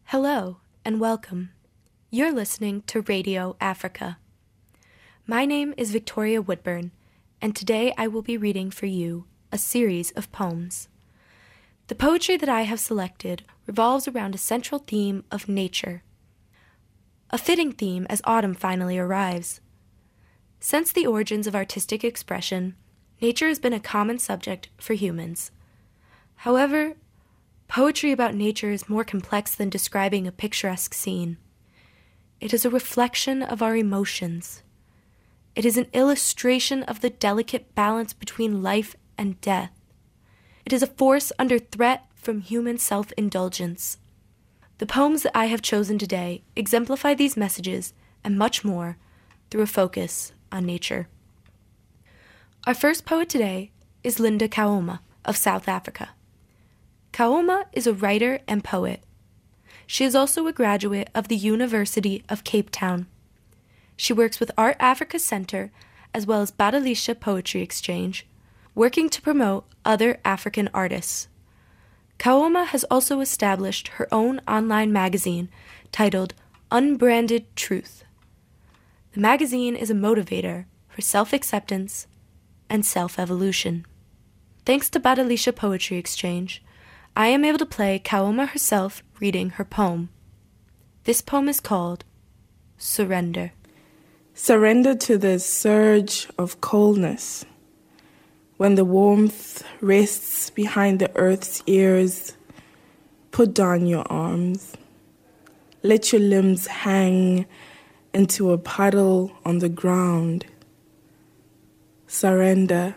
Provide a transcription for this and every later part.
Hello and welcome. You're listening to Radio Africa. My name is Victoria Woodburn, and today I will be reading for you a series of poems. The poetry that I have selected revolves around a central theme of nature. A fitting theme as autumn finally arrives. Since the origins of artistic expression, nature has been a common subject for humans. However, poetry about nature is more complex than describing a picturesque scene. It is a reflection of our emotions. It is an illustration of the delicate balance between life and death. It is a force under threat from human self-indulgence. The poems that I have chosen today exemplify these messages and much more through a focus on nature. Our first poet today is Linda Kaoma of South Africa. Kaoma is a writer and poet. She is also a graduate of the University of Cape Town. She works with Art Africa Center as well as Badilisha Poetry Exchange, working to promote other African artists. Kaoma has also established her own online magazine titled Unbranded Truth. The magazine is a motivator for self-acceptance and self-evolution. Thanks to Badilisha Poetry Exchange, I am able to play Kaoma herself reading her poem. This poem is called Surrender. Surrender to the surge of coldness. When the warmth rests behind the earth's ears, put down your arms. Let your limbs hang into a puddle on the ground. Surrender.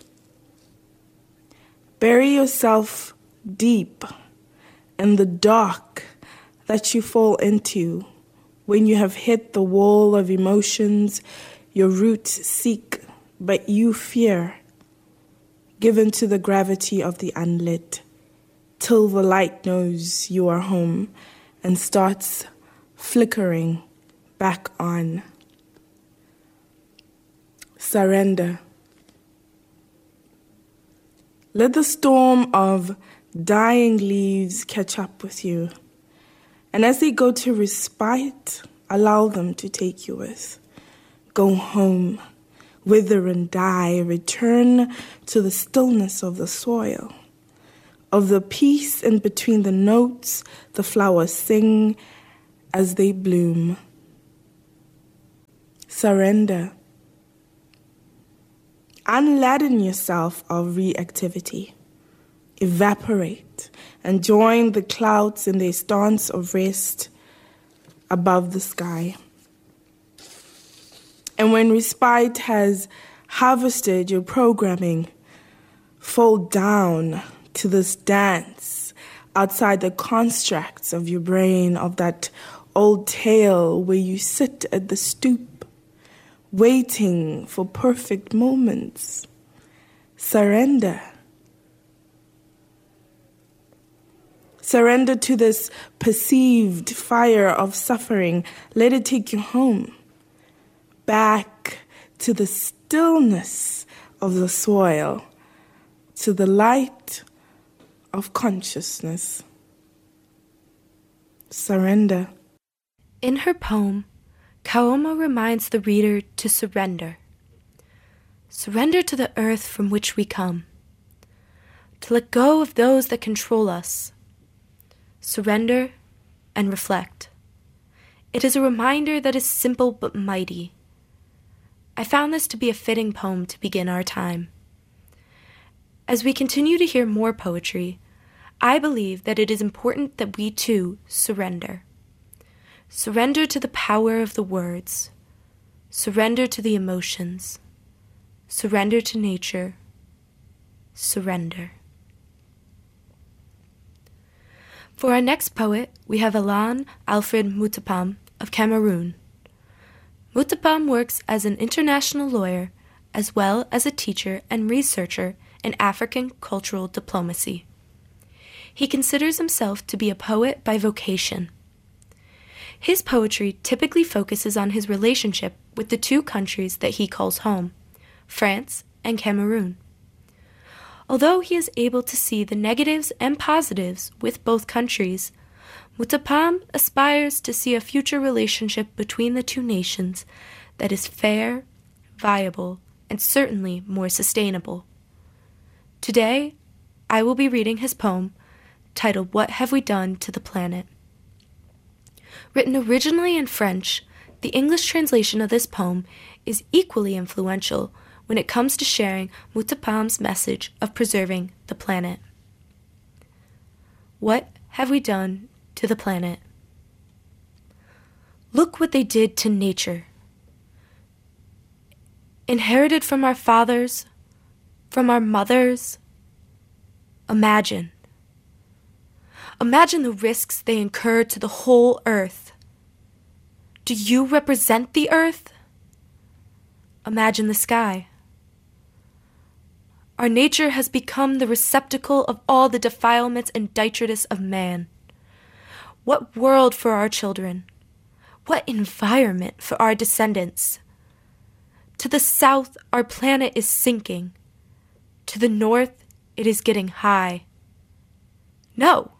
Bury yourself deep in the dark that you fall into when you have hit the wall of emotions your roots seek but you fear, given to the gravity of the unlit, till the light knows you are home and starts flickering back on. Surrender. Let the storm of dying leaves catch up with you, and as they go to respite, allow them to take you with. Go home, wither and die, return to the stillness of the soil, of the peace in between the notes the flowers sing as they bloom. Surrender. Unladen yourself of reactivity. Evaporate and join the clouds in their stance of rest above the sky. And when respite has harvested your programming, fall down to this dance outside the constructs of your brain, of that old tale where you sit at the stoop, waiting for perfect moments. Surrender. Surrender to this perceived fire of suffering. Let it take you home, back to the stillness of the soil, to the light of consciousness. Surrender. In her poem, Kaoma reminds the reader to surrender. Surrender to the earth from which we come. To let go of those that control us. Surrender and reflect. It is a reminder that is simple but mighty. I found this to be a fitting poem to begin our time. As we continue to hear more poetry, I believe that it is important that we too surrender. Surrender to the power of the words. Surrender to the emotions. Surrender to nature. Surrender. For our next poet, we have Alan Alfred Mutapam of Cameroon. Mutapam works as an international lawyer as well as a teacher and researcher in African cultural diplomacy. He considers himself to be a poet by vocation. His poetry typically focuses on his relationship with the two countries that he calls home, France and Cameroon. Although he is able to see the negatives and positives with both countries, Mutapam aspires to see a future relationship between the two nations that is fair, viable, and certainly more sustainable. Today, I will be reading his poem titled What Have We Done to the Planet? Written originally in French, the English translation of this poem is equally influential when it comes to sharing Mutapam's message of preserving the planet. What have we done to the planet? Look what they did to nature. Inherited from our fathers, from our mothers. Imagine the risks they incur to the whole earth. Do you represent the earth? Imagine the sky. Our nature has become the receptacle of all the defilements and detritus of man. What world for our children? What environment for our descendants? To the south, our planet is sinking. To the north, it is getting high. No.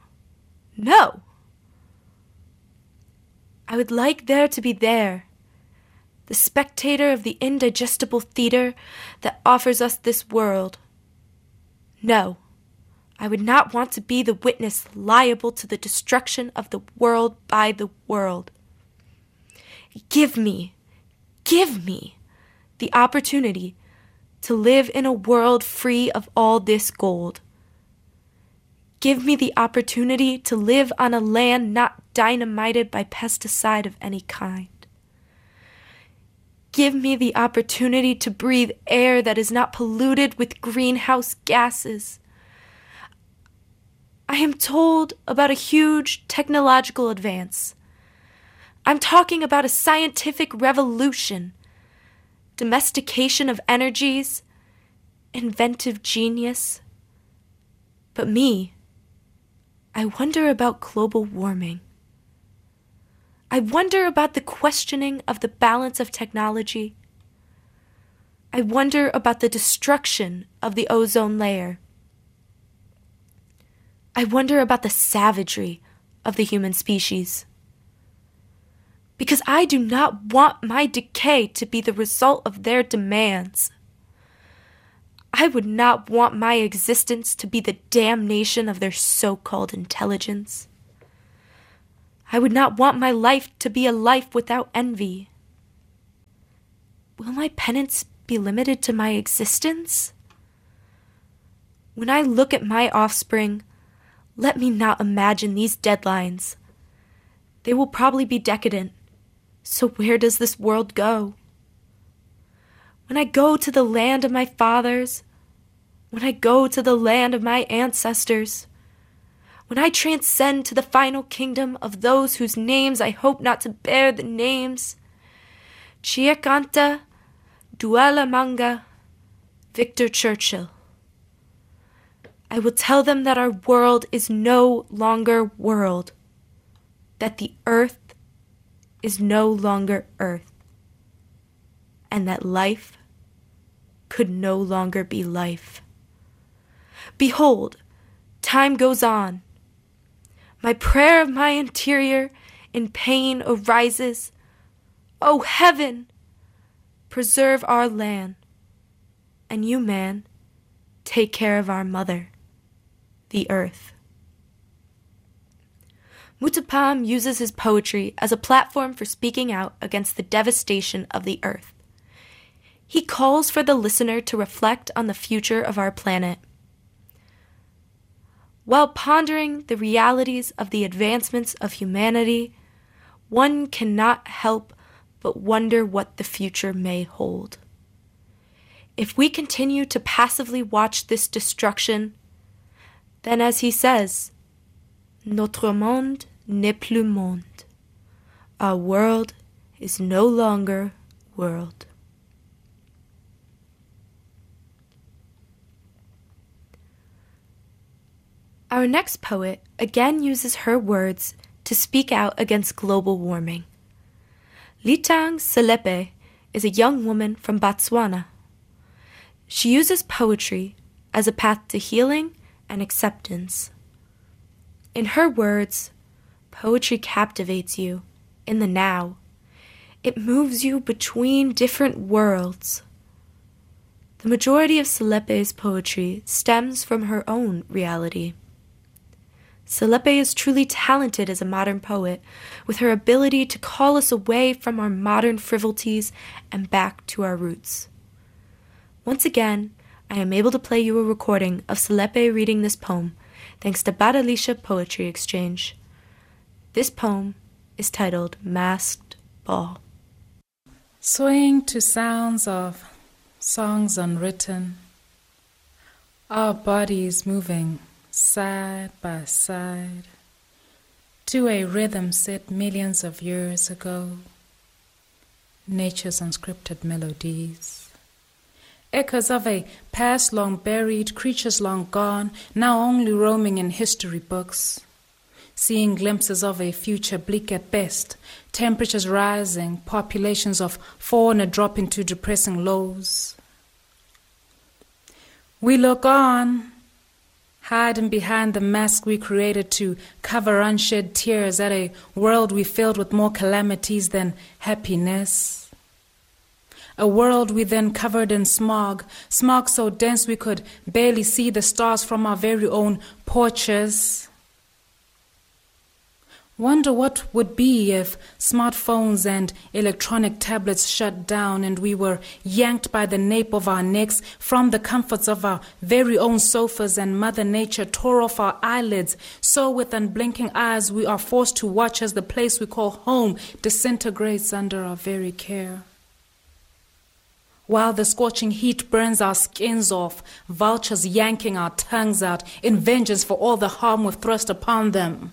I would like there to be there, the spectator of the indigestible theater that offers us this world. No, I would not want to be the witness liable to the destruction of the world by the world. Give me the opportunity to live in a world free of all this gold. Give me the opportunity to live on a land not dynamited by pesticide of any kind. Give me the opportunity to breathe air that is not polluted with greenhouse gases. I am told about a huge technological advance. I'm talking about a scientific revolution, domestication of energies, inventive genius. But me, I wonder about global warming. I wonder about the questioning of the balance of technology. I wonder about the destruction of the ozone layer. I wonder about the savagery of the human species. Because I do not want my decay to be the result of their demands. I would not want my existence to be the damnation of their so-called intelligence. I would not want my life to be a life without envy. Will my penance be limited to my existence? When I look at my offspring, let me not imagine these deadlines. They will probably be decadent. So where does this world go? When I go to the land of my fathers, when I go to the land of my ancestors, when I transcend to the final kingdom of those whose names I hope not to bear the names, Chiekanta, Dualamanga, Victor Churchill, I will tell them that our world is no longer world, that the earth is no longer earth, and that life could no longer be life. Behold, time goes on. My prayer of my interior in pain arises. O heaven, preserve our land, and you, man, take care of our mother, the earth. Mutapam uses his poetry as a platform for speaking out against the devastation of the earth. He calls for the listener to reflect on the future of our planet. While pondering the realities of the advancements of humanity, one cannot help but wonder what the future may hold. If we continue to passively watch this destruction, then as he says, Notre monde n'est plus monde. Our world is no longer world. Our next poet again uses her words to speak out against global warming. Litang Selepe is a young woman from Botswana. She uses poetry as a path to healing and acceptance. In her words, Poetry captivates you in the now. It moves you between different worlds. The majority of Selepe's poetry stems from her own reality. Selepe is truly talented as a modern poet, with her ability to call us away from our modern frivolities and back to our roots. Once again, I am able to play you a recording of Selepe reading this poem, thanks to Badalisha Poetry Exchange. This poem is titled Masked Ball. Swaying to sounds of songs unwritten, our bodies moving side by side to a rhythm set millions of years ago, nature's unscripted melodies, echoes of a past long buried, creatures long gone, now only roaming in history books, seeing glimpses of a future bleak at best, temperatures rising, populations of fauna dropping to depressing lows. We look on, hiding behind the mask we created to cover unshed tears at a world we filled with more calamities than happiness. A world we then covered in smog so dense we could barely see the stars from our very own porches. Wonder what would be if smartphones and electronic tablets shut down and we were yanked by the nape of our necks from the comforts of our very own sofas and Mother Nature tore off our eyelids, so with unblinking eyes we are forced to watch as the place we call home disintegrates under our very care. While the scorching heat burns our skins off, vultures yanking our tongues out in vengeance for all the harm we've thrust upon them.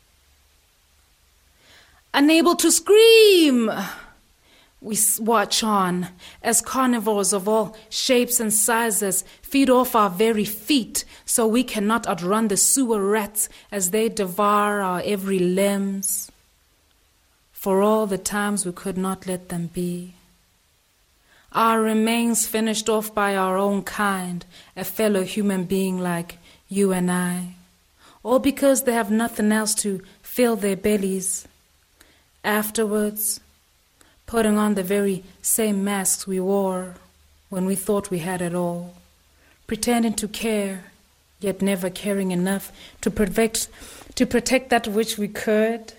Unable to scream, we watch on as carnivores of all shapes and sizes feed off our very feet so we cannot outrun the sewer rats as they devour our every limbs. For all the times we could not let them be, our remains finished off by our own kind, a fellow human being like you and I, all because they have nothing else to fill their bellies. Afterwards, putting on the very same masks we wore when we thought we had it all, pretending to care, yet never caring enough to protect that which we could,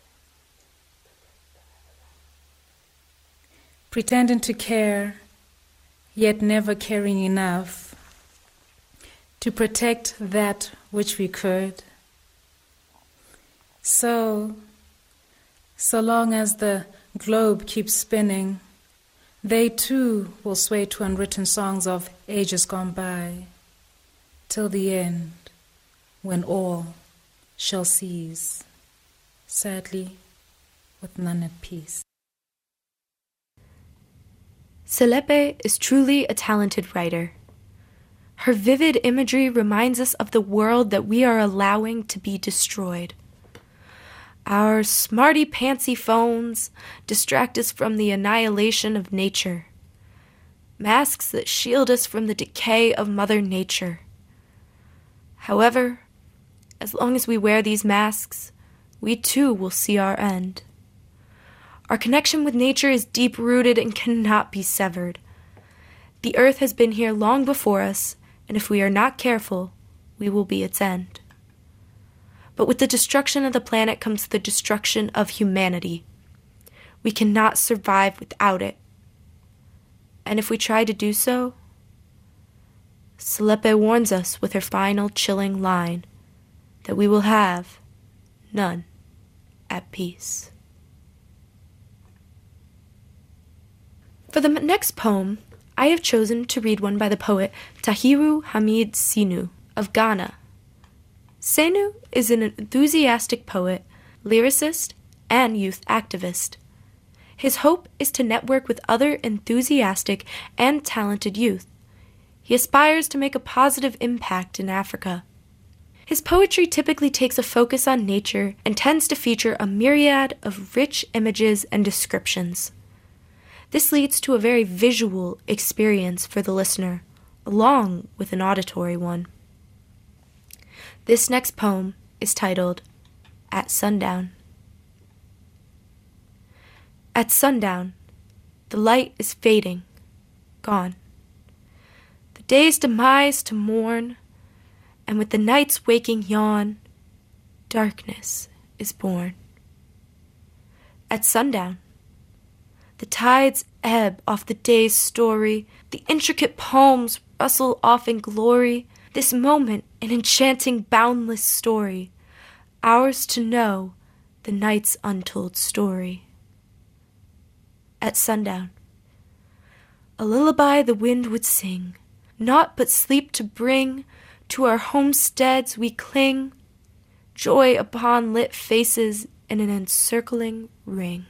pretending to care, yet never caring enough to protect that which we could. So long as the globe keeps spinning, they too will sway to unwritten songs of ages gone by, till the end, when all shall cease, sadly, with none at peace. Selepe is truly a talented writer. Her vivid imagery reminds us of the world that we are allowing to be destroyed. Our smarty-pantsy phones distract us from the annihilation of nature. Masks that shield us from the decay of Mother Nature. However, as long as we wear these masks, we too will see our end. Our connection with nature is deep-rooted and cannot be severed. The earth has been here long before us, and if we are not careful, we will be its end. But with the destruction of the planet comes the destruction of humanity. We cannot survive without it. And if we try to do so, Selepe warns us with her final chilling line that we will have none at peace. For the next poem, I have chosen to read one by the poet Tahiru Hamid Sinu of Ghana. Senu is an enthusiastic poet, lyricist, and youth activist. His hope is to network with other enthusiastic and talented youth. He aspires to make a positive impact in Africa. His poetry typically takes a focus on nature and tends to feature a myriad of rich images and descriptions. This leads to a very visual experience for the listener, along with an auditory one. This next poem is titled at sundown. At sundown, the light is fading, gone. The day's demise to mourn, and with the night's waking yawn, darkness is born. At sundown, the tides ebb off the day's story, the intricate palms rustle off in glory, this moment an enchanting boundless story, ours to know the night's untold story. At sundown, a lullaby the wind would sing, naught but sleep to bring, to our homesteads we cling, joy upon lit faces in an encircling ring.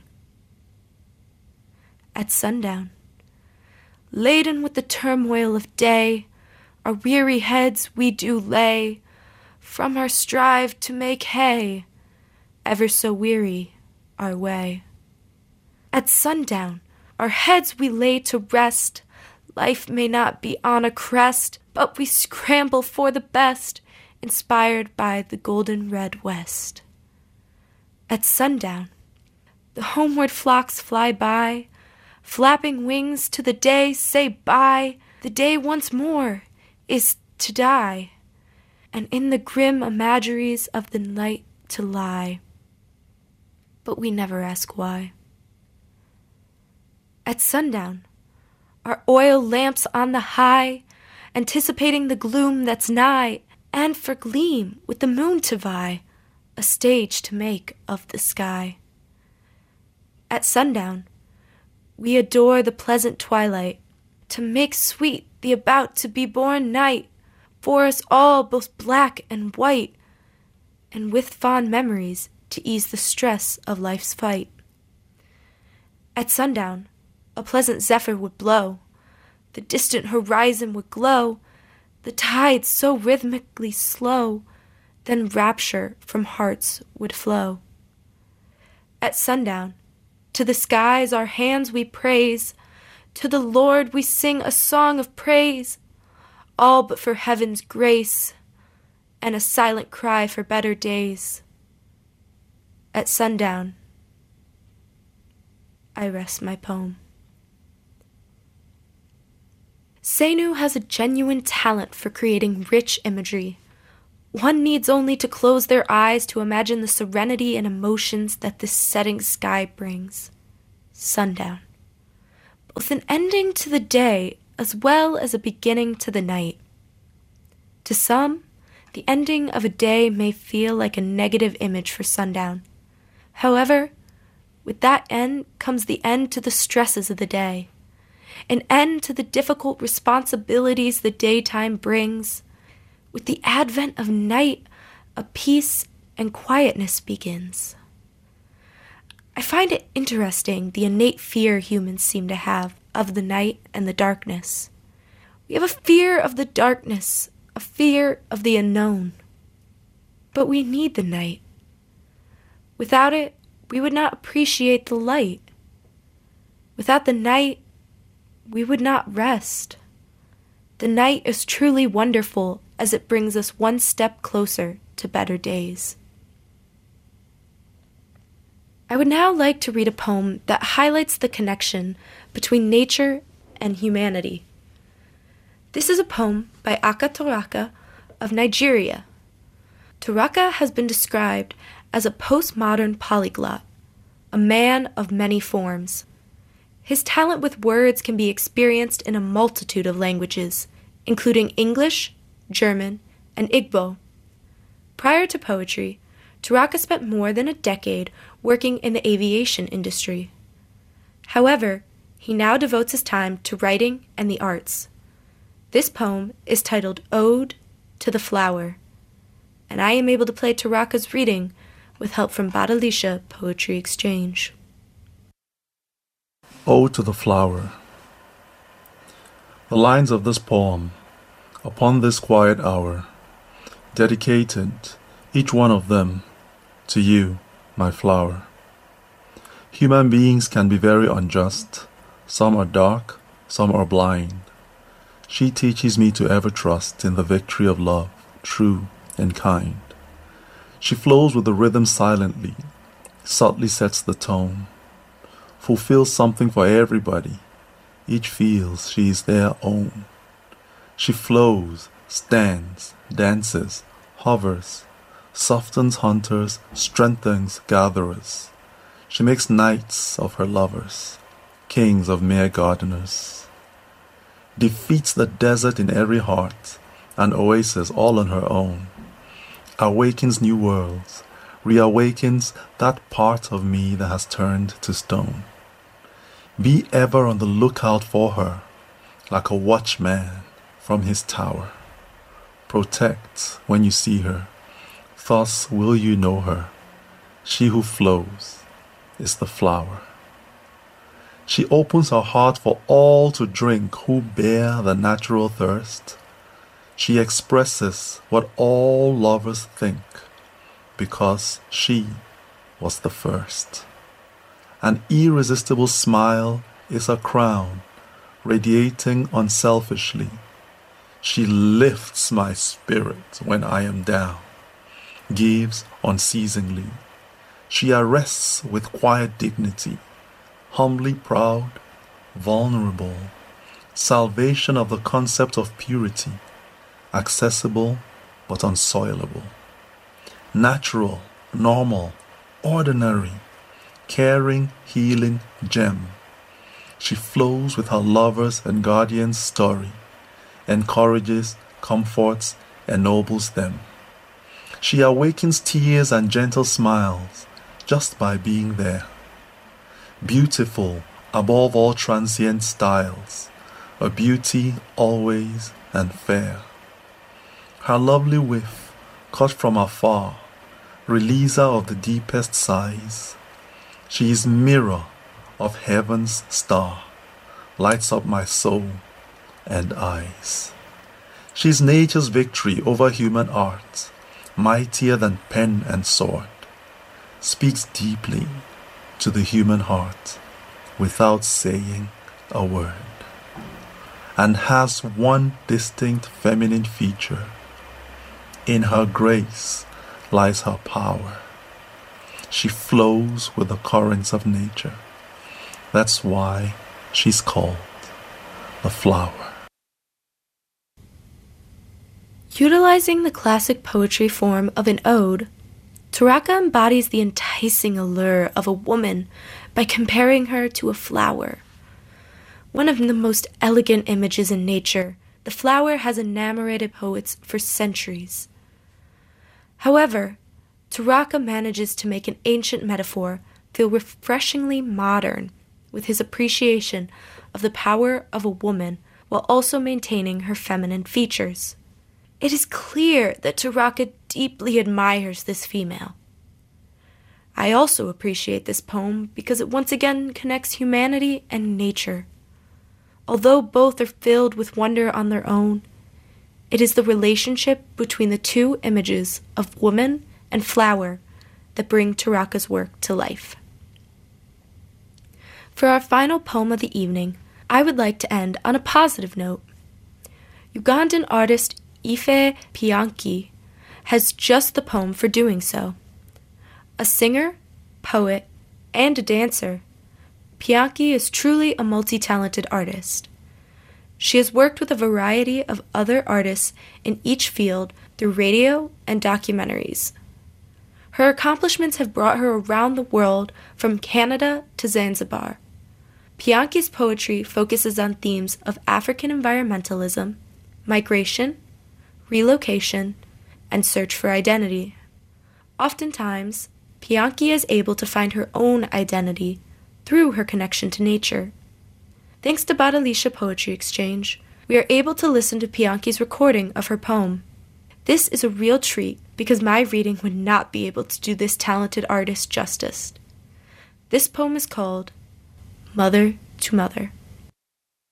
At sundown, laden with the turmoil of day, our weary heads we do lay, from our strive to make hay, ever so weary our way. At sundown, our heads we lay to rest, life may not be on a crest, but we scramble for the best, inspired by the golden red west. At sundown, the homeward flocks fly by, flapping wings to the day say bye. The day once more is to die, and in the grim imageries of the night to lie. But we never ask why. At sundown, our oil lamps on the high, anticipating the gloom that's nigh, and for gleam with the moon to vie, a stage to make of the sky. At sundown, we adore the pleasant twilight, to make sweet the about-to-be-born night, for us all both black and white, and with fond memories to ease the stress of life's fight. At sundown, a pleasant zephyr would blow, the distant horizon would glow, the tides so rhythmically slow, then rapture from hearts would flow. At sundown, to the skies our hands we praise, to the Lord we sing a song of praise, all but for heaven's grace, and a silent cry for better days. At sundown, I rest my poem. Seinu has a genuine talent for creating rich imagery. One needs only to close their eyes to imagine the serenity and emotions that this setting sky brings. Sundown. Both an ending to the day as well as a beginning to the night. To some, the ending of a day may feel like a negative image for sundown. However, with that end comes the end to the stresses of the day, an end to the difficult responsibilities the daytime brings. With the advent of night, a peace and quietness begins. I find it interesting the innate fear humans seem to have of the night and the darkness. We have a fear of the darkness, a fear of the unknown. But we need the night. Without it, we would not appreciate the light. Without the night, we would not rest. The night is truly wonderful as it brings us one step closer to better days. I would now like to read a poem that highlights the connection between nature and humanity. This is a poem by Aka Toraka of Nigeria. Toraka has been described as a postmodern polyglot, a man of many forms. His talent with words can be experienced in a multitude of languages, including English, German, and Igbo. Prior to poetry, Toraka spent more than a decade working in the aviation industry. However, he now devotes his time to writing and the arts. This poem is titled Ode to the Flower, and I am able to play Toraka's reading with help from Badalisha Poetry Exchange. Ode to the Flower. The lines of this poem, upon this quiet hour, dedicated, each one of them, to you, my flower. Human beings can be very unjust. Some are dark, some are blind. She teaches me to ever trust in the victory of love, true and kind. She flows with the rhythm silently, subtly sets the tone, fulfills something for everybody. Each feels she is their own. She flows, stands, dances, hovers, softens hunters, strengthens gatherers. She makes knights of her lovers, kings of mere gardeners. Defeats the desert in every heart, an oasis all on her own. Awakens new worlds, reawakens that part of me that has turned to stone. Be ever on the lookout for her, like a watchman from his tower. Protect when you see her, thus will you know her. She who flows is the flower. She opens her heart for all to drink who bear the natural thirst. She expresses what all lovers think, because she was the first. An irresistible smile is her crown, radiating unselfishly. She lifts my spirit when I am down, gives unceasingly. She arrests with quiet dignity, humbly proud, vulnerable, salvation of the concept of purity, accessible but unsoilable, natural, normal, ordinary, caring, healing gem. She flows with her lovers and guardians' story, encourages, comforts, ennobles them. She awakens tears and gentle smiles just by being there. Beautiful above all transient styles, a beauty always and fair. Her lovely whiff, cut from afar, releaser of the deepest sighs. She is mirror of heaven's star, lights up my soul and eyes. She is nature's victory over human art, mightier than pen and sword, speaks deeply to the human heart without saying a word, and has one distinct feminine feature. In her grace lies her power. She flows with the currents of nature. That's why she's called the flower. Utilizing the classic poetry form of an ode, Taraka embodies the enticing allure of a woman by comparing her to a flower. One of the most elegant images in nature, the flower has enamored poets for centuries. However, Taraka manages to make an ancient metaphor feel refreshingly modern with his appreciation of the power of a woman while also maintaining her feminine features. It is clear that Taraka deeply admires this female. I also appreciate this poem because it once again connects humanity and nature. Although both are filled with wonder on their own, it is the relationship between the two images of woman and flower that bring Taraka's work to life. For our final poem of the evening, I would like to end on a positive note. Ugandan artist Ife Pianki has just the poem for doing so. A singer, poet, and a dancer, Pianki is truly a multi-talented artist. She has worked with a variety of other artists in each field through radio and documentaries. Her accomplishments have brought her around the world from Canada to Zanzibar. Pianki's poetry focuses on themes of African environmentalism, migration, relocation, and search for identity. Oftentimes, Pianki is able to find her own identity through her connection to nature. Thanks to Badalisha Poetry Exchange, we are able to listen to Pianki's recording of her poem. This is a real treat because my reading would not be able to do this talented artist justice. This poem is called Mother to Mother.